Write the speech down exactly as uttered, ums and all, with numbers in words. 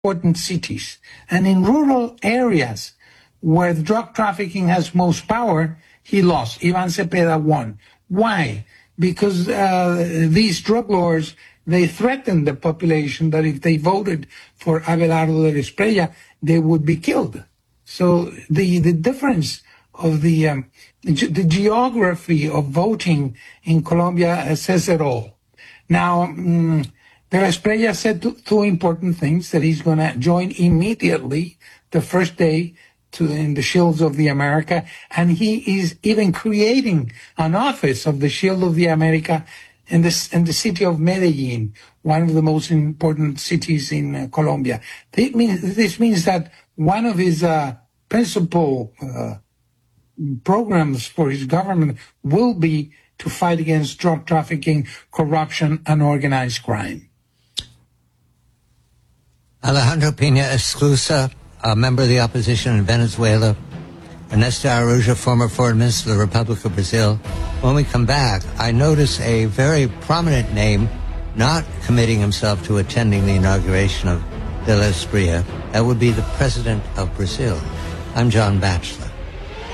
important cities. And in rural areas where the drug trafficking has most power, he lost. Ivan Cepeda won. Why? Because uh, these drug lords, they threatened the population that if they voted for Abelardo de Espriella, they would be killed. So the, the difference of the, um, the geography of voting in Colombia says it all. Now, um, de Espriella said two, two important things, that he's going to join immediately the first day to in the Shields of the America, and he is even creating an office of the Shield of the America in the, in the city of Medellin, one of the most important cities in uh, Colombia. This means, this means that one of his uh, principal uh, programs for his government will be to fight against drug trafficking, corruption, and organized crime. Alejandro Pina Esclusa, a member of the opposition in Venezuela, Ernesto Araújo, former foreign minister of the Republic of Brazil. When we come back, I notice a very prominent name not committing himself to attending the inauguration of De La Espriella. That would be the president of Brazil. I'm John Batchelor.